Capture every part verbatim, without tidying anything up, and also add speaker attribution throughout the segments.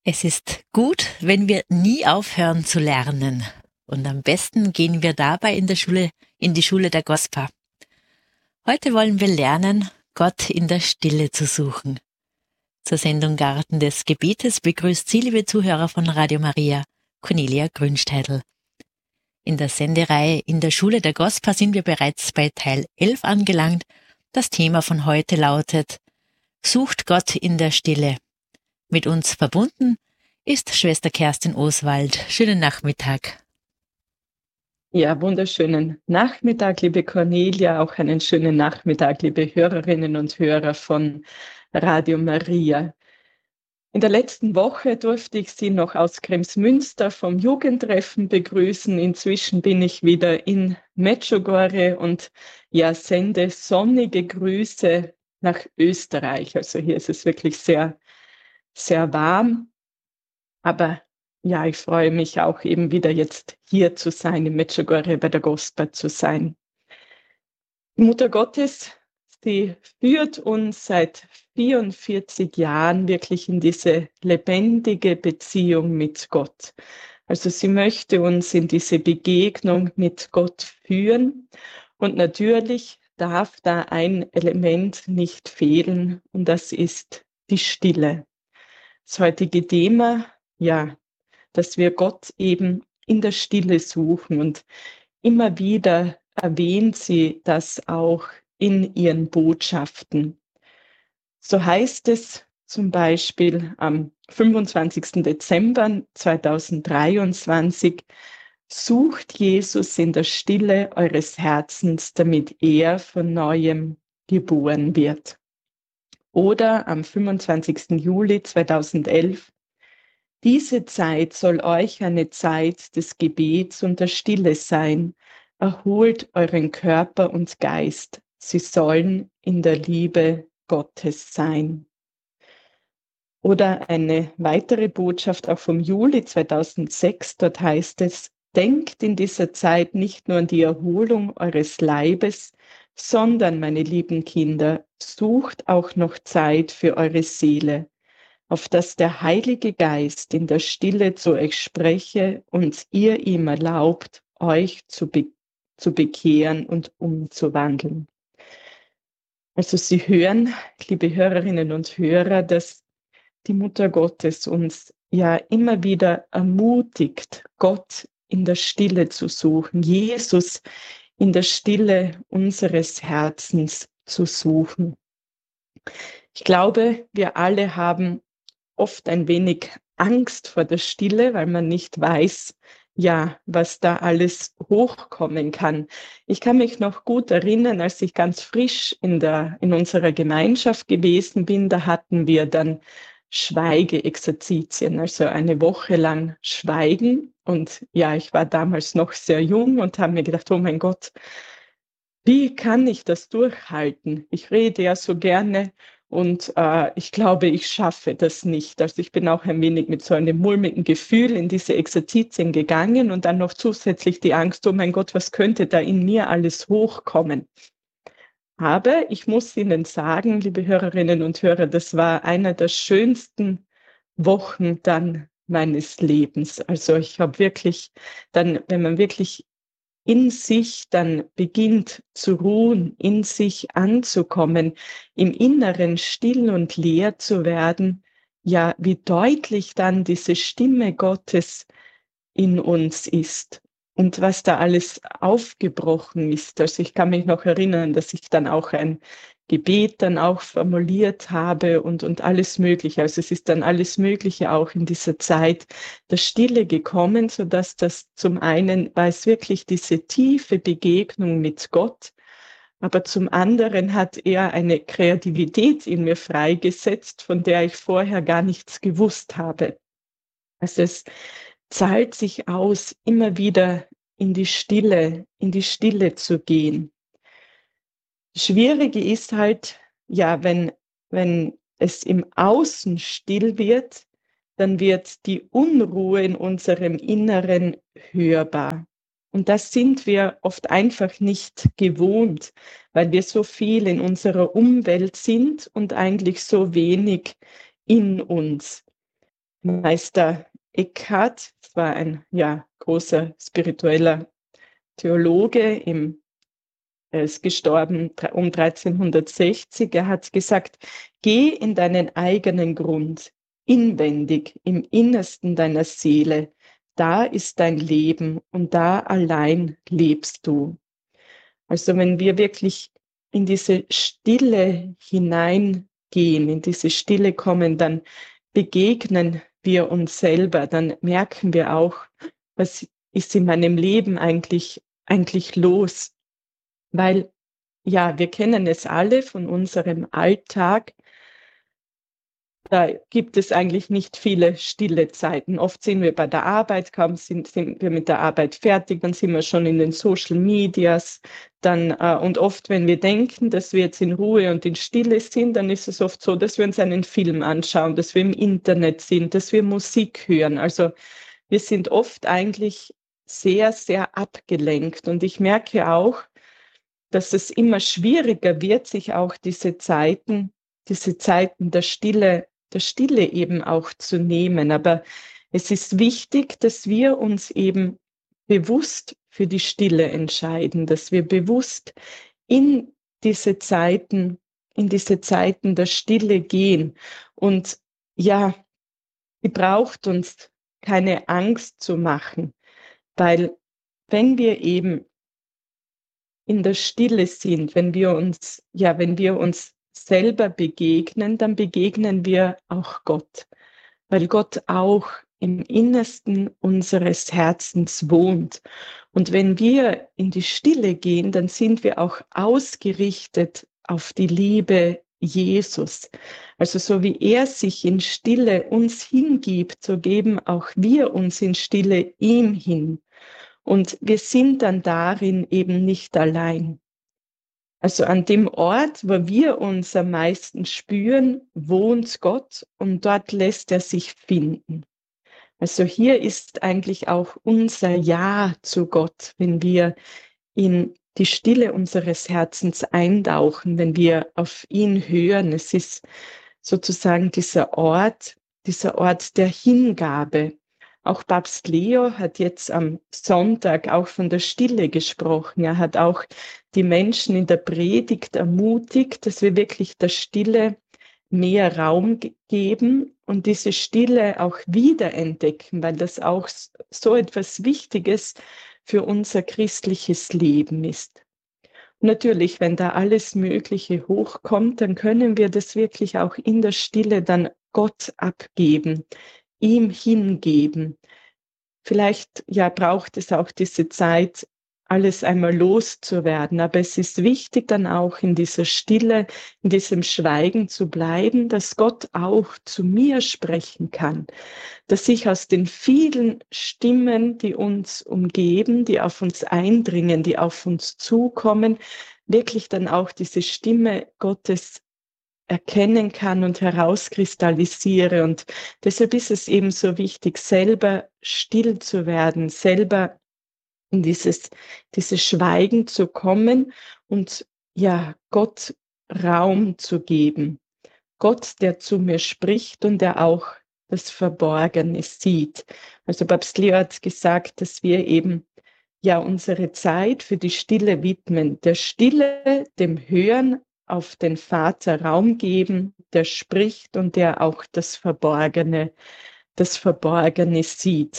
Speaker 1: Es ist gut, wenn wir nie aufhören zu lernen. Und am besten gehen wir dabei in der Schule, in die Schule der Gospa. Heute wollen wir lernen, Gott in der Stille zu suchen. Zur Sendung Garten des Gebetes begrüßt Sie, liebe Zuhörer von Radio Maria, Cornelia Grünsteidl. In der Sendereihe In der Schule der Gospa sind wir bereits bei Teil elf angelangt. Das Thema von heute lautet: Sucht Gott in der Stille. Mit uns verbunden ist Schwester Kerstin Oswald. Schönen Nachmittag.
Speaker 2: Ja, wunderschönen Nachmittag, liebe Cornelia. Auch einen schönen Nachmittag, liebe Hörerinnen und Hörer von Radio Maria. In der letzten Woche durfte ich Sie noch aus Kremsmünster vom Jugendtreffen begrüßen. Inzwischen bin ich wieder in Medjugorje und ja, sende sonnige Grüße nach Österreich. Also hier ist es wirklich sehr, sehr warm. Aber ja, ich freue mich auch eben wieder jetzt hier zu sein, in Medjugorje bei der Gospa zu sein. Die Mutter Gottes, sie führt uns seit vierundvierzig Jahren wirklich in diese lebendige Beziehung mit Gott. Also sie möchte uns in diese Begegnung mit Gott führen. Und natürlich darf da ein Element nicht fehlen, und das ist die Stille. Das heutige Thema, ja, dass wir Gott eben in der Stille suchen, und immer wieder erwähnt sie das auch in ihren Botschaften. So heißt es zum Beispiel am fünfundzwanzigsten Dezember zweitausenddreiundzwanzig: Sucht Jesus in der Stille eures Herzens, damit er von neuem geboren wird. Oder am fünfundzwanzigsten Juli zweitausendelf: Diese Zeit soll euch eine Zeit des Gebets und der Stille sein. Erholt euren Körper und Geist. Sie sollen in der Liebe Gottes sein. Oder eine weitere Botschaft auch vom Juli zweitausendsechs, dort heißt es: Denkt in dieser Zeit nicht nur an die Erholung eures Leibes, sondern, meine lieben Kinder, sucht auch noch Zeit für eure Seele, auf dass der Heilige Geist in der Stille zu euch spreche und ihr ihm erlaubt, euch zu, be- zu bekehren und umzuwandeln. Also Sie hören, liebe Hörerinnen und Hörer, dass die Mutter Gottes uns ja immer wieder ermutigt, Gott in der Stille zu suchen, Jesus in der Stille unseres Herzens zu suchen. Ich glaube, wir alle haben oft ein wenig Angst vor der Stille, weil man nicht weiß, ja, was da alles hochkommen kann. Ich kann mich noch gut erinnern, als ich ganz frisch in der, in unserer Gemeinschaft gewesen bin, da hatten wir dann Schweigeexerzitien, also eine Woche lang Schweigen. Und ja, ich war damals noch sehr jung und habe mir gedacht, oh mein Gott, wie kann ich das durchhalten? Ich rede ja so gerne. Und äh, ich glaube, ich schaffe das nicht. Also ich bin auch ein wenig mit so einem mulmigen Gefühl in diese Exerzitien gegangen und dann noch zusätzlich die Angst, oh mein Gott, was könnte da in mir alles hochkommen? Aber ich muss Ihnen sagen, liebe Hörerinnen und Hörer, das war einer der schönsten Wochen dann meines Lebens. Also ich habe wirklich dann, wenn man wirklich in sich dann beginnt zu ruhen, in sich anzukommen, im Inneren still und leer zu werden, ja, wie deutlich dann diese Stimme Gottes in uns ist und was da alles aufgebrochen ist. Also ich kann mich noch erinnern, dass ich dann auch ein Gebet dann auch formuliert habe und, und alles Mögliche. Also es ist dann alles Mögliche auch in dieser Zeit der Stille gekommen, sodass das zum einen war es wirklich diese tiefe Begegnung mit Gott, aber zum anderen hat er eine Kreativität in mir freigesetzt, von der ich vorher gar nichts gewusst habe. Also es zahlt sich aus, immer wieder in die Stille, in die Stille zu gehen. Das Schwierige ist halt, ja, wenn, wenn es im Außen still wird, dann wird die Unruhe in unserem Inneren hörbar. Und das sind wir oft einfach nicht gewohnt, weil wir so viel in unserer Umwelt sind und eigentlich so wenig in uns. Meister Eckhart, das war ein ja, großer spiritueller Theologe, im, er ist gestorben um dreizehnhundertsechzig. Er hat gesagt, geh in deinen eigenen Grund, inwendig, im Innersten deiner Seele. Da ist dein Leben und da allein lebst du. Also wenn wir wirklich in diese Stille hineingehen, in diese Stille kommen, dann begegnen wir uns selber, dann merken wir auch, was ist in meinem Leben eigentlich, eigentlich los. Weil, ja, wir kennen es alle von unserem Alltag. Da gibt es eigentlich nicht viele stille Zeiten. Oft sind wir bei der Arbeit, kaum sind, sind wir mit der Arbeit fertig, dann sind wir schon in den Social Medias. Dann, äh, und oft, wenn wir denken, dass wir jetzt in Ruhe und in Stille sind, dann ist es oft so, dass wir uns einen Film anschauen, dass wir im Internet sind, dass wir Musik hören. Also wir sind oft eigentlich sehr, sehr abgelenkt. Und ich merke auch, dass es immer schwieriger wird, sich auch diese Zeiten, diese Zeiten der Stille, der Stille eben auch zu nehmen. Aber es ist wichtig, dass wir uns eben bewusst für die Stille entscheiden, dass wir bewusst in diese Zeiten, in diese Zeiten der Stille gehen. Und ja, die braucht uns keine Angst zu machen, weil wenn wir eben in der Stille sind, wenn wir uns, ja, wenn wir uns selber begegnen, dann begegnen wir auch Gott, weil Gott auch im Innersten unseres Herzens wohnt. Und wenn wir in die Stille gehen, dann sind wir auch ausgerichtet auf die Liebe Jesus. Also so wie er sich in Stille uns hingibt, so geben auch wir uns in Stille ihm hin. Und wir sind dann darin eben nicht allein. Also an dem Ort, wo wir uns am meisten spüren, wohnt Gott und dort lässt er sich finden. Also hier ist eigentlich auch unser Ja zu Gott, wenn wir in die Stille unseres Herzens eintauchen, wenn wir auf ihn hören. Es ist sozusagen dieser Ort, dieser Ort der Hingabe. Auch Papst Leo hat jetzt am Sonntag auch von der Stille gesprochen. Er hat auch die Menschen in der Predigt ermutigt, dass wir wirklich der Stille mehr Raum geben und diese Stille auch wiederentdecken, weil das auch so etwas Wichtiges für unser christliches Leben ist. Und natürlich, wenn da alles Mögliche hochkommt, dann können wir das wirklich auch in der Stille dann Gott abgeben, ihm hingeben. Vielleicht ja braucht es auch diese Zeit, alles einmal loszuwerden, aber es ist wichtig, dann auch in dieser Stille, in diesem Schweigen zu bleiben, dass Gott auch zu mir sprechen kann, dass ich aus den vielen Stimmen, die uns umgeben, die auf uns eindringen, die auf uns zukommen, wirklich dann auch diese Stimme Gottes erkennen kann und herauskristallisiere. Und deshalb ist es eben so wichtig, selber still zu werden, selber in dieses, dieses Schweigen zu kommen und ja, Gott Raum zu geben. Gott, der zu mir spricht und der auch das Verborgene sieht. Also Papst Leo hat gesagt, dass wir eben ja unsere Zeit für die Stille widmen, der Stille, dem Hören auf den Vater Raum geben, der spricht und der auch das Verborgene, das Verborgene sieht.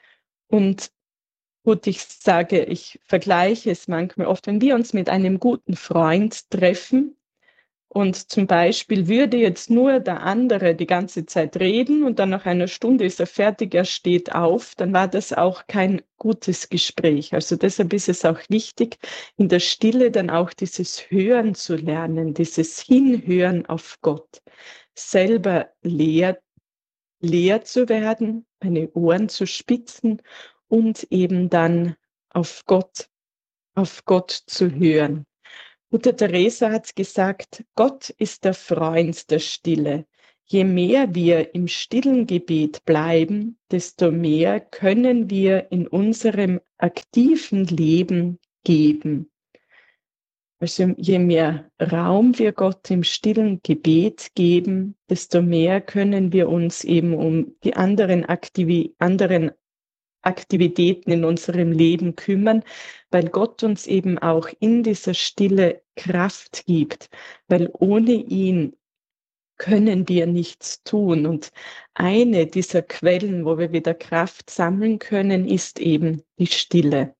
Speaker 2: Und gut, ich sage, ich vergleiche es manchmal oft, wenn wir uns mit einem guten Freund treffen und zum Beispiel würde jetzt nur der andere die ganze Zeit reden und dann nach einer Stunde ist er fertig, er steht auf, dann war das auch kein gutes Gespräch. Also deshalb ist es auch wichtig, in der Stille dann auch dieses Hören zu lernen, dieses Hinhören auf Gott, selber leer, leer zu werden, meine Ohren zu spitzen und eben dann auf Gott, auf Gott zu hören. Mutter Teresa hat gesagt, Gott ist der Freund der Stille. Je mehr wir im stillen Gebet bleiben, desto mehr können wir in unserem aktiven Leben geben. Also je mehr Raum wir Gott im stillen Gebet geben, desto mehr können wir uns eben um die anderen, Aktivi anderen Aktivitäten in unserem Leben kümmern, weil Gott uns eben auch in dieser Stille Kraft gibt, weil ohne ihn können wir nichts tun. Und eine dieser Quellen, wo wir wieder Kraft sammeln können, ist eben die Stille.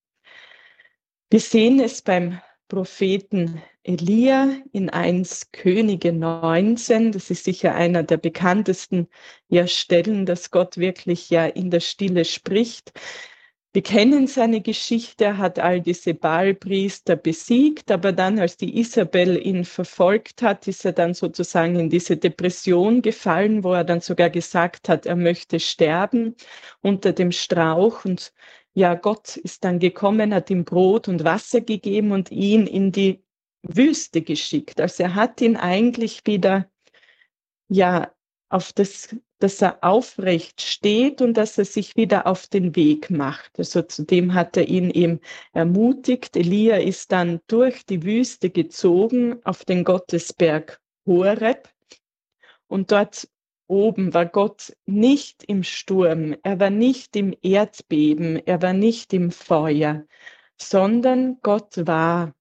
Speaker 2: Wir sehen es beim Propheten Elia in eins Könige neunzehn. Das ist sicher einer der bekanntesten ja, Stellen, dass Gott wirklich ja in der Stille spricht. Wir kennen seine Geschichte, er hat all diese Baalpriester besiegt, aber dann, als die Isabel ihn verfolgt hat, ist er dann sozusagen in diese Depression gefallen, wo er dann sogar gesagt hat, er möchte sterben unter dem Strauch. Und ja, Gott ist dann gekommen, hat ihm Brot und Wasser gegeben und ihn in die Wüste geschickt. Also er hat ihn eigentlich wieder, ja, auf das, dass er aufrecht steht und dass er sich wieder auf den Weg macht. Also zudem hat er ihn eben ermutigt. Elia ist dann durch die Wüste gezogen auf den Gottesberg Horeb und dort oben war Gott nicht im Sturm, er war nicht im Erdbeben, er war nicht im Feuer, sondern Gott war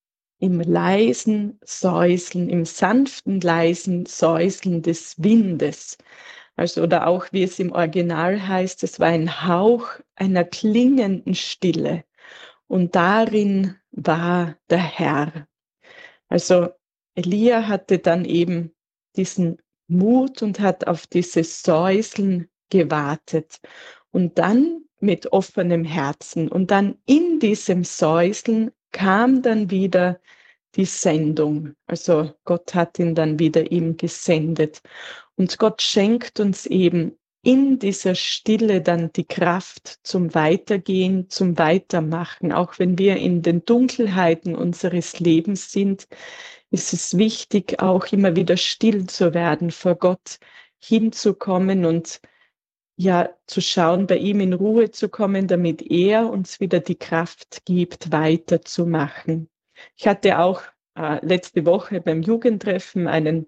Speaker 2: im leisen Säuseln, im sanften, leisen Säuseln des Windes. Also, oder auch wie es im Original heißt, es war ein Hauch einer klingenden Stille. Und darin war der Herr. Also Elia hatte dann eben diesen Mut und hat auf dieses Säuseln gewartet. Und dann mit offenem Herzen. Und dann in diesem Säuseln kam dann wieder die Sendung. Also Gott hat ihn dann wieder ihm gesendet. Und Gott schenkt uns eben in dieser Stille dann die Kraft zum Weitergehen, zum Weitermachen. Auch wenn wir in den Dunkelheiten unseres Lebens sind, ist es wichtig, auch immer wieder still zu werden, vor Gott hinzukommen und ja, zu schauen, bei ihm in Ruhe zu kommen, damit er uns wieder die Kraft gibt, weiterzumachen. Ich hatte auch äh, letzte Woche beim Jugendtreffen einen,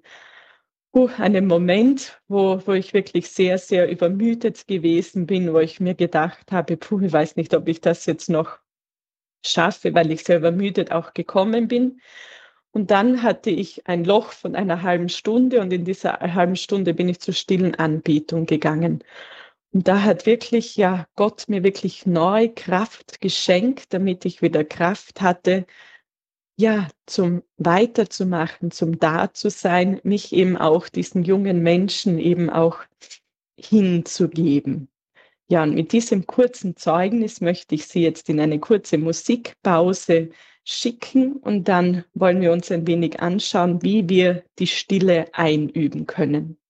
Speaker 2: uh, einen Moment, wo, wo ich wirklich sehr, sehr übermüdet gewesen bin, wo ich mir gedacht habe, puh, ich weiß nicht, ob ich das jetzt noch schaffe, weil ich sehr übermüdet auch gekommen bin. Und dann hatte ich ein Loch von einer halben Stunde und in dieser halben Stunde bin ich zur stillen Anbetung gegangen. Und da hat wirklich, ja, Gott mir wirklich neu Kraft geschenkt, damit ich wieder Kraft hatte, ja, zum Weiterzumachen, zum Da-zu-sein, mich eben auch diesen jungen Menschen eben auch hinzugeben. Ja, und mit diesem kurzen Zeugnis möchte ich Sie jetzt in eine kurze Musikpause schicken und dann wollen wir uns ein wenig anschauen, wie wir die Stille einüben können.